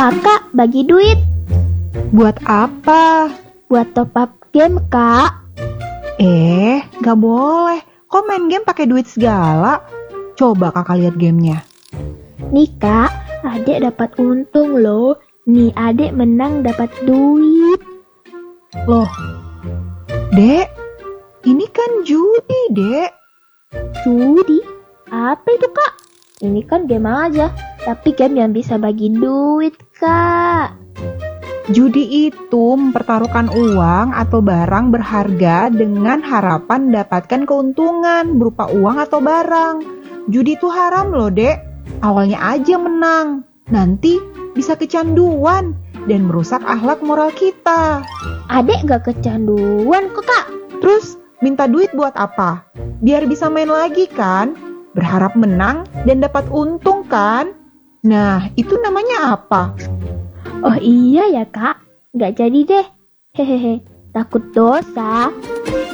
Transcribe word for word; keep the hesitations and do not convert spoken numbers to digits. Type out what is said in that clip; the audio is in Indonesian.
Kakak bagi duit. Buat apa? Buat top up game, Kak. Eh, gak boleh. Kok main game pakai duit segala? Coba kakak lihat gamenya. Nih, Kak, adek dapat untung loh. Nih, adek menang dapat duit. Loh, Dek, ini kan judi, Dek. Judi? Apa itu, Kak? Ini kan game aja, tapi game yang bisa bagi duit, Kak. Judi itu mempertaruhkan uang atau barang berharga dengan harapan mendapatkan keuntungan berupa uang atau barang. Judi itu haram loh, Dek. Awalnya aja menang, nanti bisa kecanduan dan merusak akhlak moral kita. Adek gak kecanduan kok, Kak. Terus minta duit buat apa? Biar bisa main lagi kan? Berharap menang dan dapat untung kan? Nah, itu namanya apa? Oh iya ya, Kak. Gak jadi deh. Hehehe. Takut dosa.